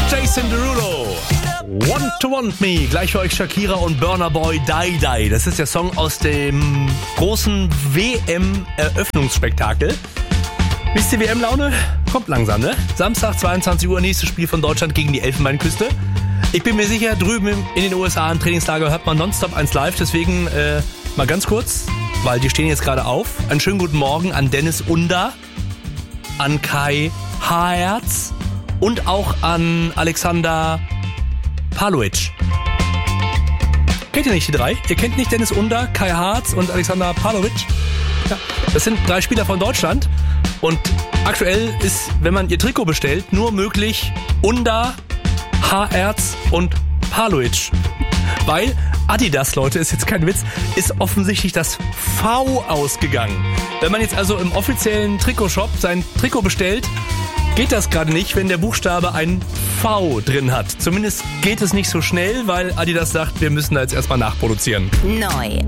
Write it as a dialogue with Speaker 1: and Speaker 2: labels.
Speaker 1: Jason Derulo. Want to Want Me. Gleich für euch Shakira und Burna Boy Die Die. Das ist der Song aus dem großen WM-Eröffnungsspektakel. Wisst ihr, WM-Laune? Kommt langsam, ne? Samstag, 22 Uhr, nächstes Spiel von Deutschland gegen die Elfenbeinküste. Ich bin mir sicher, drüben in den USA im Trainingslager hört man nonstop 1 Live. Deswegen mal ganz kurz, weil die stehen jetzt gerade auf. Einen schönen guten Morgen an Dennis Under, an Kai Haerz und auch an Alexander Pavlovic. Kennt ihr nicht die 3? Ihr kennt nicht Dennis Under, Kai Haerz und Alexander Pavlovic? Ja, das sind 3 Spieler von Deutschland. Und aktuell ist, wenn man ihr Trikot bestellt, nur möglich Under, Haerz und Pavlovic. Weil Adidas, Leute, ist jetzt kein Witz, ist offensichtlich das V ausgegangen. Wenn man jetzt also im offiziellen Trikotshop sein Trikot bestellt, geht das gerade nicht, wenn der Buchstabe ein V drin hat. Zumindest geht es nicht so schnell, weil Adidas sagt, wir müssen da jetzt erstmal nachproduzieren.
Speaker 2: Neu